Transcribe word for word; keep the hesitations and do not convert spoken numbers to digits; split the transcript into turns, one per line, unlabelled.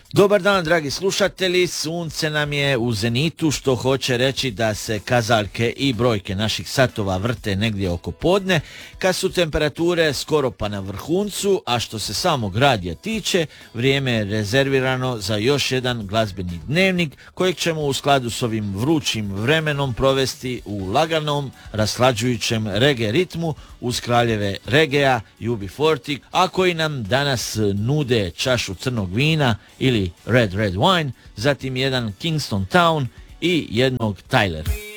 Dobar dan, dragi slušatelji, sunce nam je u zenitu, što hoće reći da se kazaljke i brojke naših satova vrte negdje oko podne, kad su temperature skoro pa na vrhuncu, a što se samog radija tiče, vrijeme je rezervirano za još jedan glazbeni dnevnik, kojeg ćemo u skladu s ovim vrućim vremenom provesti u laganom, raslađujućem reggae ritmu uz kraljeve reggaea U B četrdeset, a koji nam danas nude čašu crnog vina ili Red Red Wine, zatim jedan Kingston Town i jednog Tyler.